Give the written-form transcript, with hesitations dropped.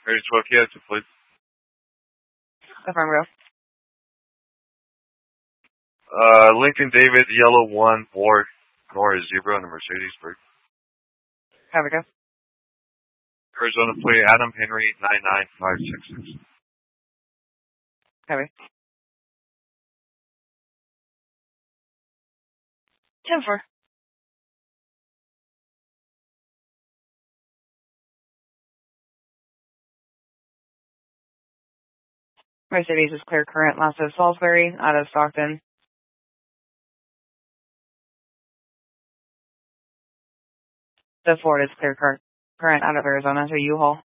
Ready 12 Kia, please. Affirmative. Lincoln David, yellow 1, Ford, Nora Zebra, and the Mercedes-Benz. Have a go. Arizona plate, Adam Henry, 99566. Heavy. 10-4. Mercedes is clear current, lots of Salisbury, out of Stockton. The Ford is clear current out of Arizona, so U-Haul.